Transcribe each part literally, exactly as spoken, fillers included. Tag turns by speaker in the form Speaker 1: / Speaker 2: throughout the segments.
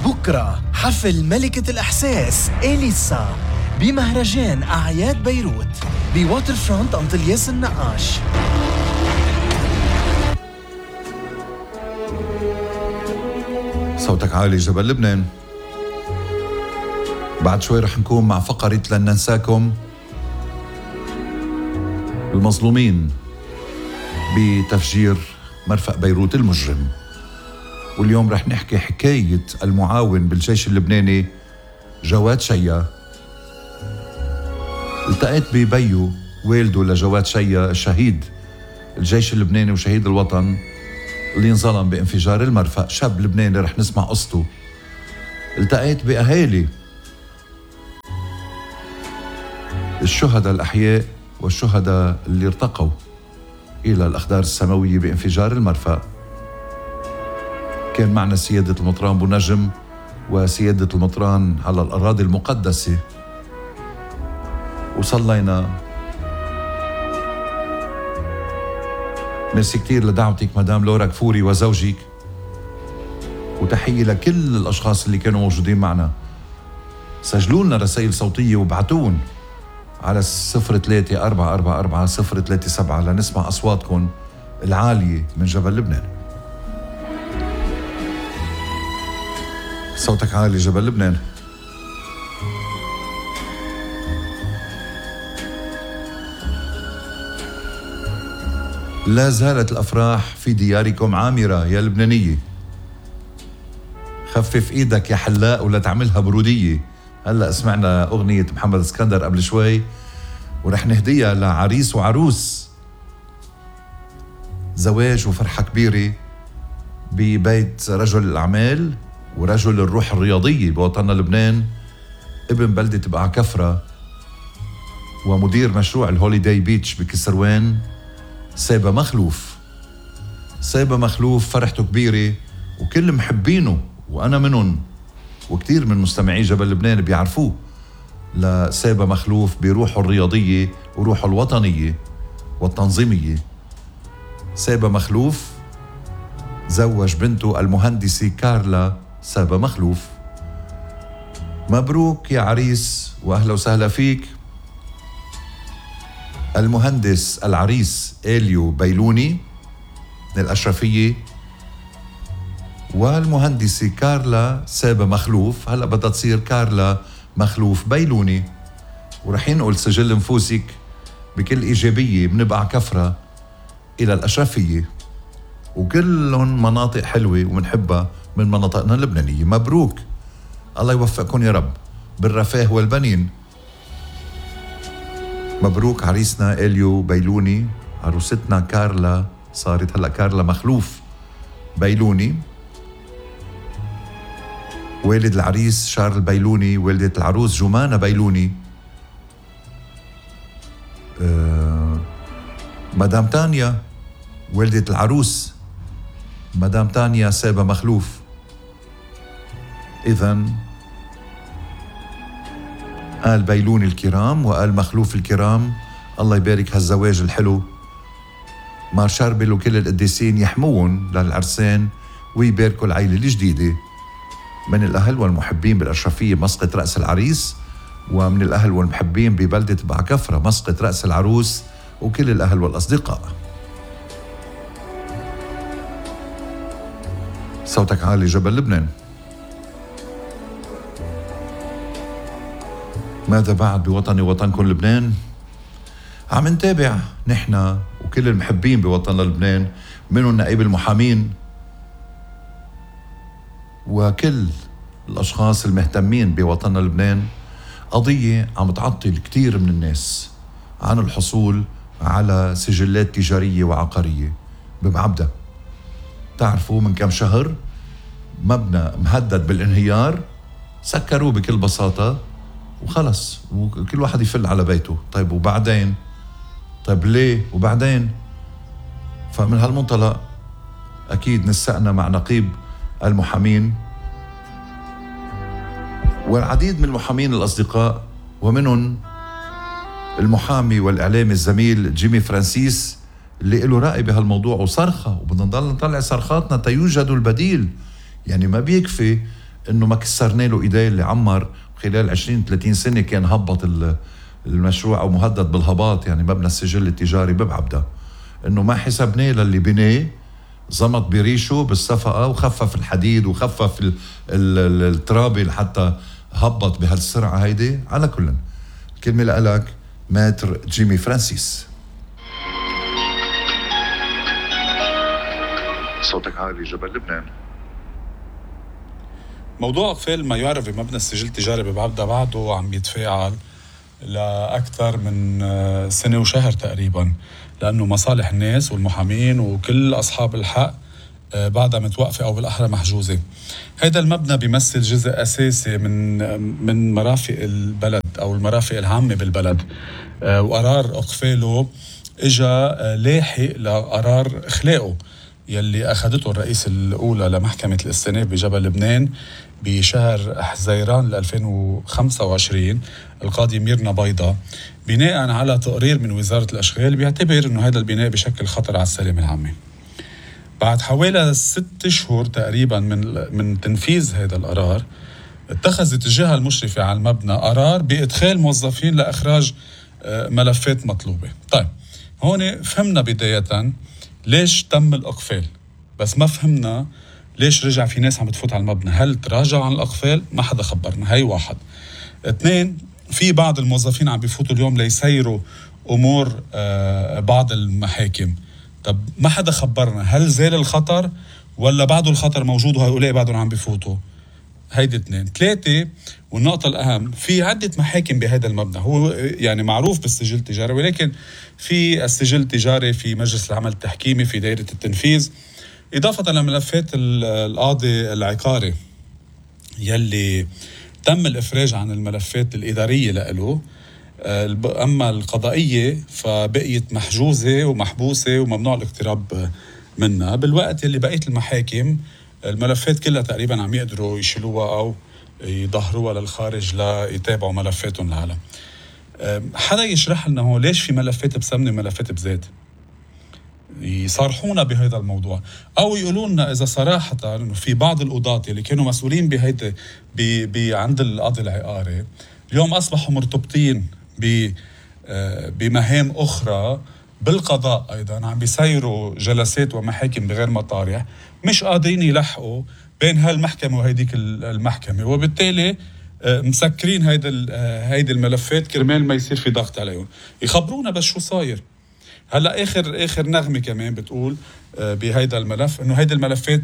Speaker 1: بكرة حفل ملكة الإحساس إليسا بمهرجان أعياد بيروت بواتر فرونت أنطلياس النقاش.
Speaker 2: صوتك عالي جبل لبنان. بعد شوي رح نكون مع فقرة لن ننساكم المظلومين بتفجير مرفأ بيروت المجرم، واليوم رح نحكي حكاية المعاون بالجيش اللبناني جواد شيا. التقيت ببيو والده لجواد شيا الشهيد الجيش اللبناني وشهيد الوطن اللي انظلم بانفجار المرفأ، شاب لبناني رح نسمع قصته. التقيت بأهالي الشهداء الأحياء والشهداء اللي ارتقوا إلى الأخدار السماوية بانفجار المرفأ. كان معنا سيادة المطران بو نجم وسيادة المطران على الأراضي المقدسة، وصلينا. ميرسي كتير لدعوتك مدام لورا كفوري وزوجك، وتحية لكل الأشخاص اللي كانوا موجودين معنا. سجلوا لنا رسائل صوتية وابعتون على صفر ثلاثة أربعة أربعة أربعة صفر ثلاثة سبعة لنسمع أصواتكم العالية من جبل لبنان. صوتك عالي جبل لبنان. لا زالت الأفراح في دياركم عامرة يا لبنانية. خفف إيدك يا حلاق ولا تعملها برودية. هلأ سمعنا أغنية محمد اسكندر قبل شوي، ورح نهديها لعريس وعروس. زواج وفرحة كبيرة ببيت رجل الأعمال ورجل الروح الرياضية بوطننا لبنان، ابن بلدة بقع كفرة ومدير مشروع الهوليداي بيتش بكسروان، سابا مخلوف. سابا مخلوف فرحته كبيرة وكل محبينه وأنا منهم، وكتير من مستمعي جبل لبنان بيعرفوه لسابا مخلوف بروحه الرياضية وروحه الوطنية والتنظيمية. سابا مخلوف زوج بنته المهندسة كارلا سابا مخلوف. مبروك يا عريس وأهلا وسهلا فيك. المهندس العريس إليو بيلوني من الأشرفية، والمهندسة كارلا سابا مخلوف هلأ بدها تصير كارلا مخلوف بيلوني، ورح ينقل سجل نفوسك بكل إيجابية من بقع كفرة إلى الأشرفية، وكلهم مناطق حلوة ومنحبها من مناطقنا اللبنانية. مبروك، الله يوفقكم يا رب بالرفاه والبنين. مبروك عريسنا إليو بيلوني، عروستنا كارلا صارت هلأ كارلا مخلوف بيلوني. والد العريس شارل بيلوني، والدة العروس جمانة بيلوني. أه مدام تانيا والدة العروس مدام تانيا سابا مخلوف. إذن آل بيلوني الكرام وآل مخلوف الكرام، الله يبارك هالزواج الحلو. مار شربل وكل القديسين يحمون للعرسان ويباركوا العيلة الجديدة. من الأهل والمحبين بالأشرفية مسقط رأس العريس، ومن الأهل والمحبين ببلدة بقع كفرة مسقط رأس العروس، وكل الأهل والأصدقاء. صوتك عالي جبل لبنان. ماذا بعد بوطني وطنكم لبنان؟ عم نتابع نحن وكل المحبين بوطننا لبنان، منهم نائب المحامين وكل الأشخاص المهتمين بوطننا لبنان، قضية عم تعطل كتير من الناس عن الحصول على سجلات تجارية وعقارية بمعبدة. تعرفوا من كم شهر مبنى مهدد بالانهيار سكروه بكل بساطة وخلص، وكل واحد يفل على بيته. طيب وبعدين؟ طيب ليه وبعدين؟ فمن هالمنطلق أكيد نسقنا مع نقيب المحامين والعديد من المحامين الأصدقاء، ومنهم المحامي والإعلامي الزميل جيمي فرانسيس اللي له رأي بهالموضوع وصرخة، وبدنا نضل نطلع صرخاتنا تيوجد البديل. يعني ما بيكفي إنه ما كسرنا له إيديه اللي عمر خلال عشرين ثلاثين سنة كان هبط المشروع أو مهدد بالهباط، يعني مبنى السجل التجاري ببعبدة، إنه ما حسبناه للي بناه، زمط بريشه بالصفقة وخفف الحديد وخفف ال ال الترابي لحتى هبط بهالسرعة هيدي. على كل الكلمة لك ماتر جيمي فرانسيس. صوتك عالي جبل لبنان.
Speaker 3: موضوع إقفال ما يعرف بمبنى السجل التجاري ببعبدة بعده عم يتفاعل لأكثر من سنة وشهر تقريبا، لأنه مصالح الناس والمحامين وكل أصحاب الحق بعدها متوقفة أو بالأحرى محجوزة. هذا المبنى بيمثل جزء أساسي من من مرافق البلد أو المرافق العامة بالبلد، وقرار إقفاله إجا لاحق لقرار إخلاقه يلي أخذته الرئيس الأولى لمحكمة الاستئناف بجبل لبنان بشهر حزيران ألفين وخمسة وعشرين، القاضي ميرنا بيضة، بناء على تقرير من وزارة الأشغال بيعتبر أنه هذا البناء بشكل خطر على السلامة العامة. بعد حوالي ست شهور تقريبا من من تنفيذ هذا القرار، اتخذت الجهة المشرفة على المبنى قرار بإدخال موظفين لإخراج ملفات مطلوبة. طيب هون فهمنا بداية ليش تم الإقفال، بس ما فهمنا ليش رجع في ناس عم تفوت على المبنى. هل تراجع عن الإقفال؟ ما حدا خبرنا. هاي واحد. اثنين، في بعض الموظفين عم بيفوتوا اليوم ليسيروا أمور آه بعض المحاكم. طب ما حدا خبرنا هل زال الخطر ولا بعده الخطر موجود وهؤلاء بعدهم عم بيفوتوا؟ هيدي اثنين. ثلاثة، والنقطة الأهم، في عدة محاكم بهذا المبنى، هو يعني معروف بالسجل التجاري، ولكن في السجل التجاري، في مجلس العمل التحكيمي، في دائرة التنفيذ، إضافة لملفات القاضي العقاري يلي تم الإفراج عن الملفات الإدارية لأله. أما القضائية فبقيت محجوزة ومحبوسة وممنوع الاقتراب منها، بالوقت اللي بقيت المحاكم الملفات كلها تقريبا عم يقدروا يشيلوها أو يظهروها للخارج ليتابعوا ملفاتهم العالم. حدا يشرح لنا هو ليش في ملفات بسمنة وملفات بزيت؟ يصارحونا بهذا الموضوع، أو يقولوا لنا إذا صراحة إنه في بعض القضاة اللي كانوا مسؤولين بهيدا عند القاضي العقاري اليوم أصبحوا مرتبطين بمهام أخرى بالقضاء، أيضا عم بيسيروا جلسات ومحاكم بغير مطارح، مش قادرين يلحقوا بين هالمحكمة وهيديك المحكمة، وبالتالي مسكرين هيدا هيدي الملفات كرمال ما يصير في ضغط عليهم. يخبرونا بس شو صاير. هلا اخر اخر نغمه كمان بتقول بهيدا الملف انه هيدي الملفات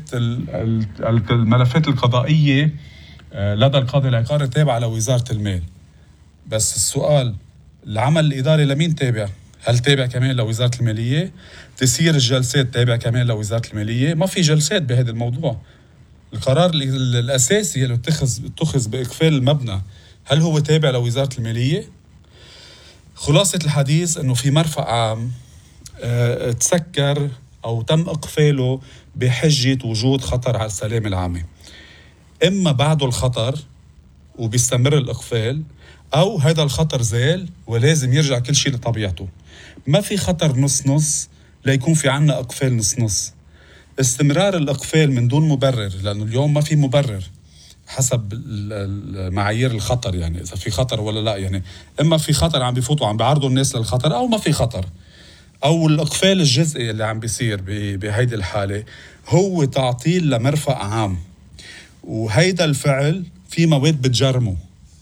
Speaker 3: الملفات القضائيه لدى القاضي العقاري تابعه لوزاره المال. بس السؤال، العمل الاداري لمين تابع؟ هل تابع كمان لوزاره الماليه؟ تسيير الجلسات تابع كمان لوزاره الماليه؟ ما في جلسات بهذا الموضوع. القرار الاساسي اللي اتخذ اتخذ باقفال المبنى هل هو تابع لوزاره الماليه؟ خلاصة الحديث انه في مرفأ عام اه تسكر او تم اقفاله بحجة وجود خطر على السلامة العامة. اما بعده الخطر وبيستمر الاقفال، او هذا الخطر زال ولازم يرجع كل شيء لطبيعته. ما في خطر نص نص ليكون في عنا اقفال نص نص. استمرار الاقفال من دون مبرر، لانه اليوم ما في مبرر حسب معايير الخطر، يعني إذا في خطر ولا لا، يعني إما في خطر عم بيفوتوا عم بيعرضوا الناس للخطر، أو ما في خطر، أو الإقفال الجزئي اللي عم بيصير بهيدي الحالة هو تعطيل لمرفأ عام، وهيدا الفعل في مواد بتجرمه.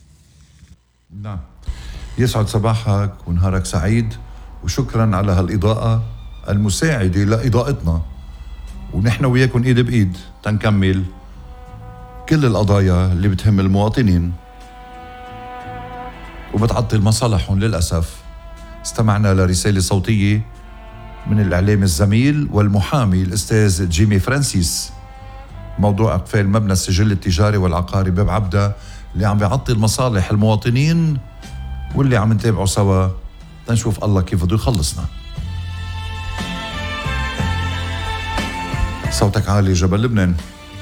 Speaker 2: نعم. يسعد صباحك ونهارك سعيد، وشكرا على هالإضاءة المساعدة لإضاءتنا، ونحن وياكم إيد بإيد تنكمل كل القضايا اللي بتهم المواطنين وبتعطل مصالحهم. للأسف استمعنا لرسالة صوتية من الإعلام الزميل والمحامي الأستاذ جيمي فرانسيس، موضوع إقفال مبنى السجل التجاري والعقاري ببعبدة اللي عم بيعطل مصالح المواطنين، واللي عم نتابعه سوا تنشوف الله كيف بده يخلصنا. صوتك عالي جبل لبنان.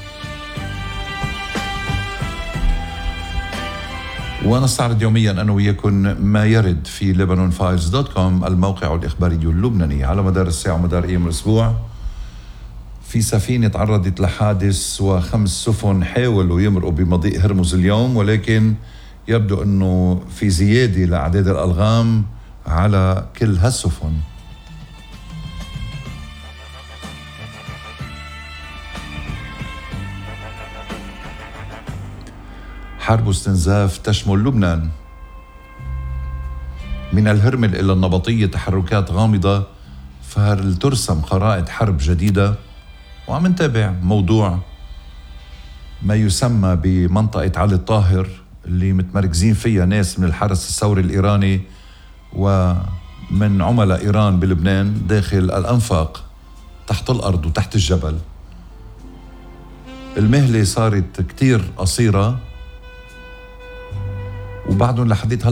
Speaker 2: ونستعرض يوميا أنا وياكم ما يرد في لبنان فايلز دوت كوم، الموقع الإخباري اللبناني، على مدار الساعة ومدار أيام الأسبوع. في سفينة تعرضت لحادث وخمس سفن حاولوا يمرقوا بمضيق هرمز اليوم، ولكن يبدو أنه في زيادة لأعداد الألغام على كل هالسفن. حرب واستنزاف تشمل لبنان. من الهرمل إلى النبطية تحركات غامضة، فهل ترسم خرائط حرب جديدة؟ وعم نتابع موضوع ما يسمى بمنطقة علي الطاهر اللي متمركزين فيها ناس من الحرس الثوري الإيراني ومن عملاء إيران بلبنان داخل الأنفاق تحت الأرض وتحت الجبل. المهلة صارت كتير قصيرة وبعدهم لحديت هلا